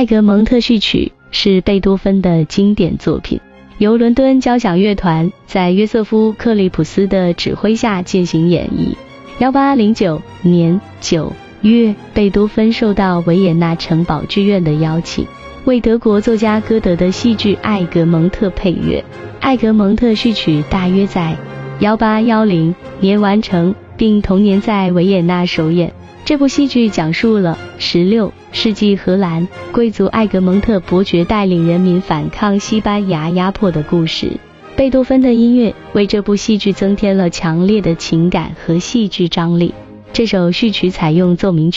艾格蒙特序曲是贝多芬的经典作品，由伦敦交响乐团在约瑟夫·克利普斯的指挥下进行演绎。1809年9月，贝多芬受到维也纳城堡剧院的邀请，为德国作家歌德的戏剧《艾格蒙特》配乐。艾格蒙特序曲大约在1810年完成，并同年在维也纳首演。这部戏剧讲述了16世纪荷兰贵族艾格蒙特伯爵带领人民反抗西班牙压迫的故事。贝多芬的音乐为这部戏剧增添了强烈的情感和戏剧张力。这首序曲采用奏鸣曲